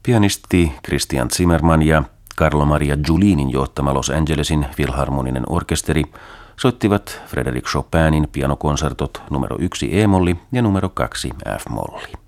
Pianisti Christian Zimmermann ja Carlo Maria Giulinin johtama Los Angelesin Filharmoninen orkesteri soittivat Frédéric Chopinin pianokonsertot numero 1 e-molli ja numero 2 f-molli.